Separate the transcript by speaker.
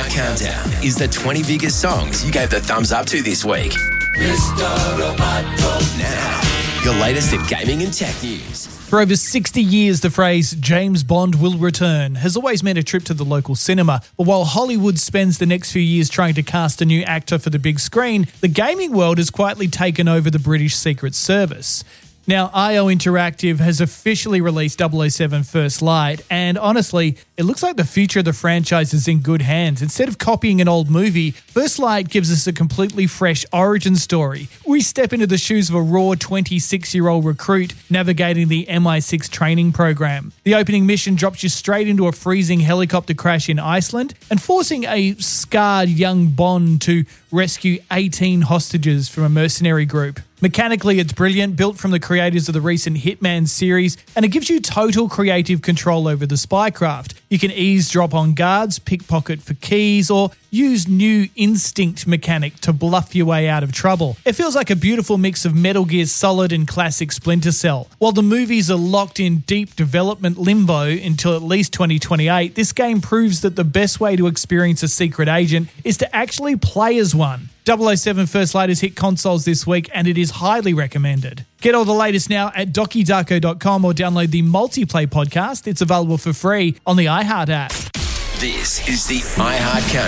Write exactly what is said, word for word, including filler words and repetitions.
Speaker 1: iHeart Countdown is the twenty biggest songs you gave the thumbs up to this week. Mister Roboto. Now, your latest in gaming and tech news.
Speaker 2: For over sixty years, the phrase James Bond will return has always meant a trip to the local cinema. But while Hollywood spends the next few years trying to cast a new actor for the big screen, the gaming world has quietly taken over the British Secret Service. Now, I O Interactive has officially released double oh seven First Light, and honestly, it looks like the future of the franchise is in good hands. Instead of copying an old movie, First Light gives us a completely fresh origin story. We step into the shoes of a raw twenty-six-year-old recruit navigating the M I six training program. The opening mission drops you straight into a freezing helicopter crash in Iceland and forcing a scarred young Bond to rescue eighteen hostages from a mercenary group. Mechanically, it's brilliant, built from the creators of the recent Hitman series, and it gives you total creative control over the spycraft. You can eavesdrop on guards, pickpocket for keys, or use new instinct mechanic to bluff your way out of trouble. It feels like a beautiful mix of Metal Gear Solid and classic Splinter Cell. While the movies are locked in deep development limbo until at least twenty twenty-eight, this game proves that the best way to experience a secret agent is to actually play as one. double oh seven First Light has hit consoles this week, and it is highly recommended. Get all the latest now at doki darko dot com or download the Multiplay podcast. It's available for free on the iHeart app.
Speaker 1: This is the iHeart Countdown.